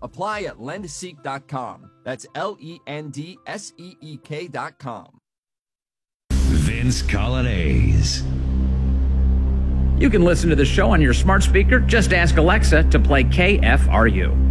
Apply at lendseek.com. That's LENDSEEK.com. Vince Colonnese. You can listen to the show on your smart speaker. Just ask Alexa to play KFRU.